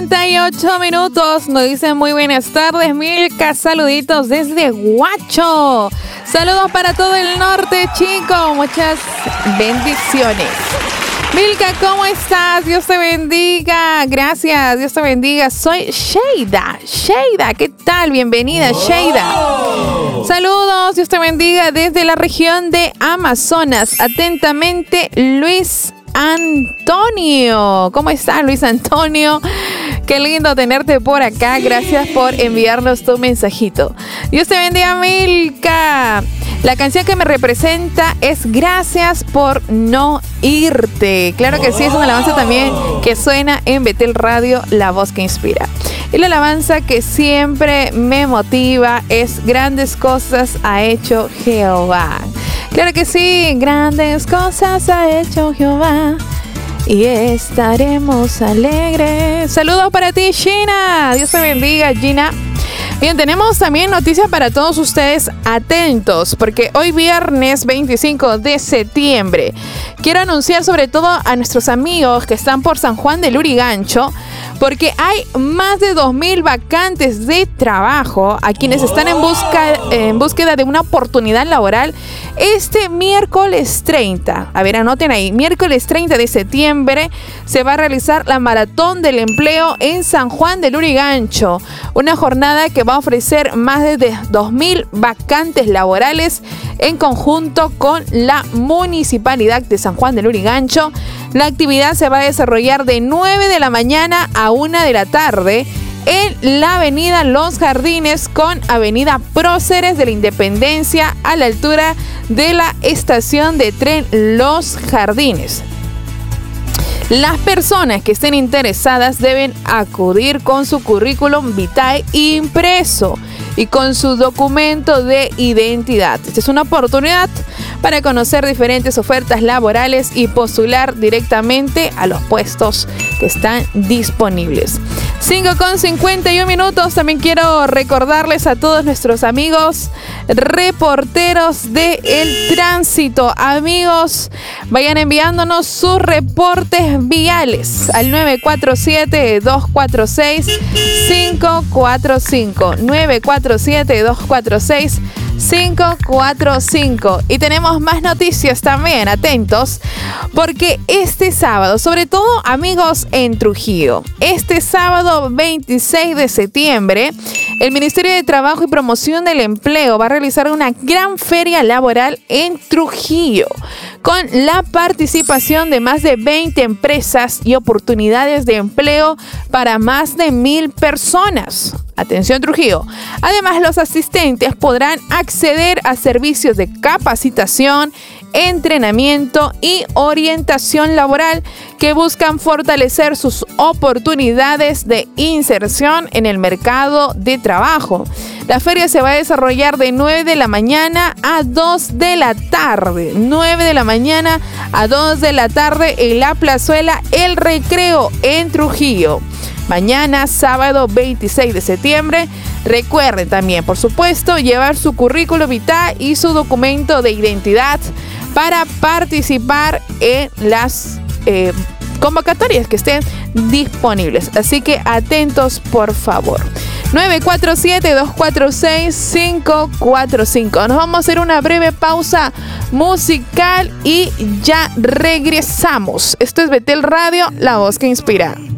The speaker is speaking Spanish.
9:48. Nos dicen muy buenas tardes, Milka. Saluditos desde Huacho. Saludos para todo el norte, chicos. Muchas bendiciones. Milka, ¿cómo estás? Dios te bendiga. Gracias, Dios te bendiga. Soy Sheida. Sheida, ¿qué tal? Bienvenida, Sheida. Saludos, Dios te bendiga desde la región de Amazonas. Atentamente, Luis Antonio. ¿Cómo estás, Luis Antonio? Qué lindo tenerte por acá. Gracias por enviarnos tu mensajito. Dios te bendiga, Milka. La canción que me representa es Gracias por no irte. Claro que sí, es una alabanza también que suena en Betel Radio, la voz que inspira. Y la alabanza que siempre me motiva es Grandes cosas ha hecho Jehová. Claro que sí, grandes cosas ha hecho Jehová y estaremos alegres. Saludos para ti, Gina. Dios te bendiga, Gina. Bien, tenemos también noticias para todos ustedes. Atentos, porque hoy viernes 25 de septiembre quiero anunciar sobre todo a nuestros amigos que están por San Juan del Lurigancho, porque hay más de 2,000 vacantes de trabajo a quienes están en búsqueda de una oportunidad laboral este miércoles 30. A ver, anoten ahí. Miércoles 30 de septiembre se va a realizar la Maratón del Empleo en San Juan del Lurigancho. Una jornada que va a ofrecer más de 2,000 vacantes laborales en conjunto con la Municipalidad de San Juan del Lurigancho. La actividad se va a desarrollar de 9 de la mañana a 1 de la tarde en la avenida Los Jardines con avenida Próceres de la Independencia a la altura de la estación de tren Los Jardines. Las personas que estén interesadas deben acudir con su currículum vitae impreso y con su documento de identidad. Esta es una oportunidad para conocer diferentes ofertas laborales y postular directamente a los puestos que están disponibles. 5:51. También quiero recordarles a todos nuestros amigos reporteros del tránsito. Amigos, vayan enviándonos sus reportes viales al 947-246-545. 947-246-545. Y tenemos más noticias también, atentos, porque este sábado, sobre todo amigos en Trujillo, este sábado 26 de septiembre, el Ministerio de Trabajo y Promoción del Empleo va a realizar una gran feria laboral en Trujillo, con la participación de más de 20 empresas y oportunidades de empleo para más de 1,000 personas. Atención, Trujillo. Además, los asistentes podrán acceder a servicios de capacitación, entrenamiento y orientación laboral que buscan fortalecer sus oportunidades de inserción en el mercado de trabajo. La feria se va a desarrollar de 9 de la mañana a 2 de la tarde. 9 de la mañana a 2 de la tarde en la plazuela El Recreo en Trujillo. Mañana, sábado 26 de septiembre. Recuerden también, por supuesto, llevar su currículum vitae y su documento de identidad para participar en las convocatorias que estén disponibles. Así que atentos, por favor. 947-246-545. Nos vamos a hacer una breve pausa musical y ya regresamos. Esto es Betel Radio, la voz que inspira.